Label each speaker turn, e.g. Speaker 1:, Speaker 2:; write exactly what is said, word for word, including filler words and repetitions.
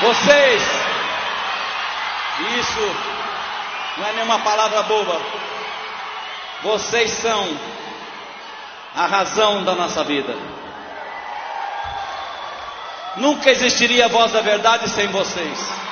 Speaker 1: Vocês, isso não é nenhuma palavra boba. Vocês são a razão da nossa vida. Nunca existiria a Voz da Verdade sem vocês.